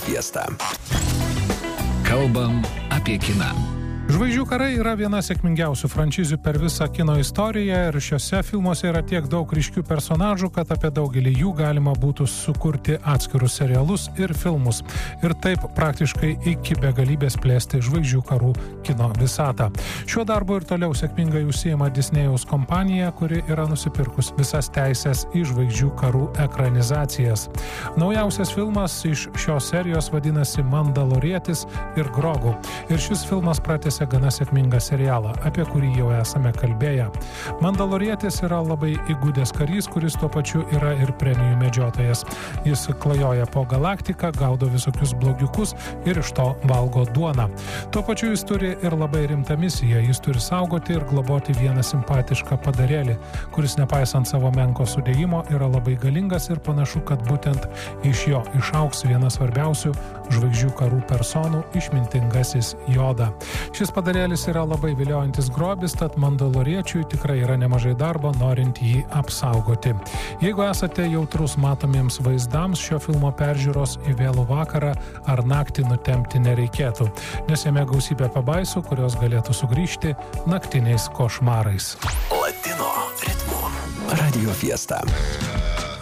Fiesta. Kalbam apie kiną. Žvaigždžių karai yra viena sėkmingiausių franšizių per visą kino istoriją ir šiuose filmuose yra tiek daug ryškių personažų, kad apie daugelį jų galima būtų sukurti atskirus serialus ir filmus. Ir taip praktiškai iki begalybės plėsti žvaigždžių karų kino visatą. Šiuo darbu ir toliau sėkmingai užsiima Disnėjaus kompanija, kuri yra nusipirkus visas teisės į žvaigždžių karų ekranizacijas. Naujausias filmas iš šios serijos vadinasi Mandalorietis ir Grogu. Ir šis filmas pratęsia gana sėkmingą serialą, apie kurį jau esame kalbėję. Mandalorietis yra labai įgudęs karys, kuris tuo pačiu yra ir premijų medžiotojas. Jis klajoja po galaktiką, gaudo visokius blogiukus ir iš to valgo duoną. Tuo pačiu jis turi ir labai rimtą misiją. Jis turi saugoti ir globoti vieną simpatišką padarėlį, kuris nepaisant savo menko sudėjimo yra labai galingas ir panašu, kad būtent iš jo išaugs vienas svarbiausių žvaigždžių karų personų išmintingasis Joda. Šis padarėlis yra labai viliojantis grobis, tad mandaloriečiui tikrai yra nemažai darbo, norint jį apsaugoti. Jeigu esate jautrus matomiems vaizdams, šio filmo peržiūros į vėlų vakarą ar naktį nutempti nereikėtų, nes jame gausybė pabaisų, kurios galėtų sugrįžti naktiniais košmarais. Latino ritmu. Radio Fiesta.